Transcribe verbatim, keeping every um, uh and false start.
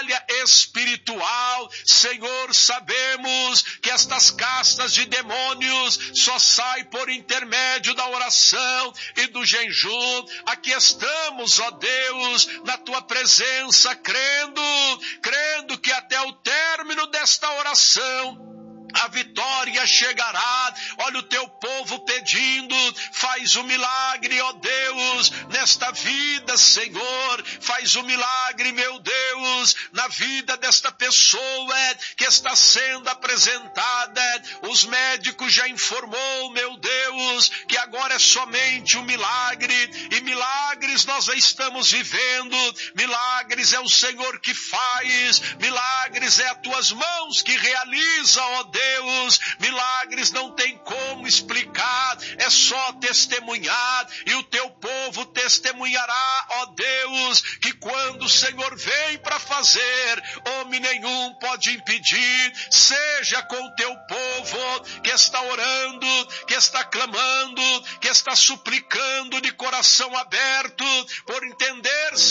batalha espiritual. Senhor, sabemos que estas castas de demônios só saem por intermédio da oração e do jejum. Aqui estamos, ó Deus, na tua presença, crendo, crendo que até o término desta oração a vitória chegará. Olha o teu povo pedindo, faz um milagre, ó Deus, nesta vida, Senhor, faz um milagre, meu Deus, na vida desta pessoa que está sendo apresentada. Os médicos já informou, meu Deus, que agora é somente um milagre, e milagres nós já estamos vivendo. Milagres é o Senhor que faz, milagres é as tuas mãos que realiza, ó Deus. Deus, milagres não tem como explicar, é só testemunhar, e o teu povo testemunhará, ó Deus, que quando o Senhor vem para fazer, homem nenhum pode impedir. Seja com o teu povo que está orando, que está clamando, que está suplicando de coração aberto, por entender,